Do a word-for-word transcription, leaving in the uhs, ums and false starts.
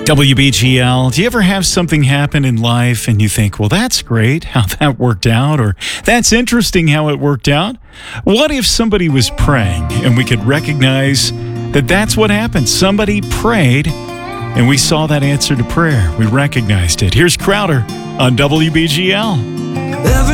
W B G L, do you ever have something happen in life and you think, well, that's great how that worked out, or that's interesting how it worked out? What if somebody was praying and we could recognize that that's what happened? Somebody prayed and we saw that answer to prayer. We recognized it. Here's Crowder on W B G L.